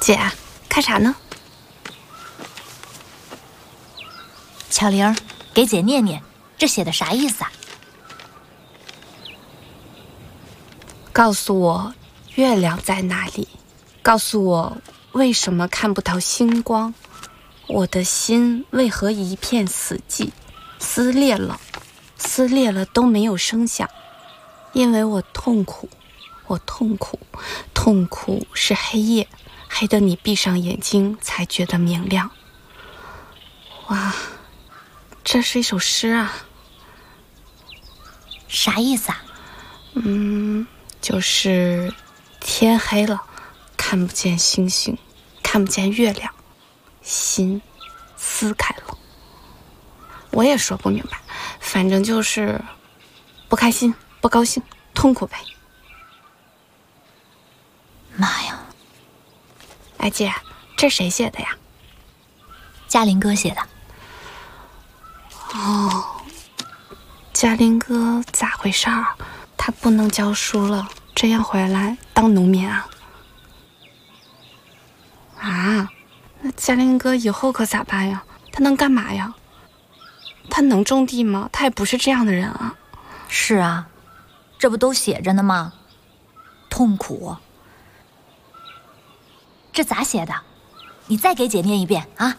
姐，看啥呢？ 巧玲，给姐念念，这写的啥意思啊？ 告诉我月亮在哪里，告诉我为什么看不到星光，我的心为何一片死寂，撕裂了都没有声响，因为我痛苦，我痛苦，痛苦是黑夜，黑得你闭上眼睛才觉得明亮。哇，这是一首诗啊。 啥意思啊？ 就是天黑了，看不见星星，看不见月亮，心撕开了。我也说不明白，反正就是不开心、不高兴、痛苦呗。 妈呀！ 哎姐，这谁写的呀？ 嘉林哥写的。 哦，嘉林哥咋回事儿？他不能教书了，这样回来当农民啊？啊，那嘉林哥以后可咋办呀？他能干嘛呀？他能种地吗？他也不是这样的人啊。 是啊，这不都写着呢吗？痛苦。这咋写的？你再给姐念一遍啊。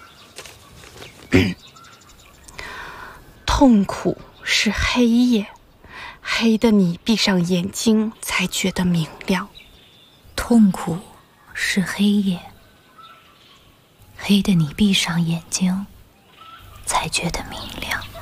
痛苦是黑夜，黑的你闭上眼睛才觉得明亮。 痛苦是黑夜，黑的你闭上眼睛才觉得明亮。